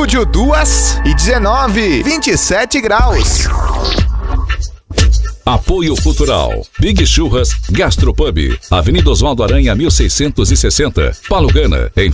Estúdio 2:19, 27 graus. Apoio Cultural. Big Churras Gastropub. Avenida Oswaldo Aranha, 1660. Palugana, em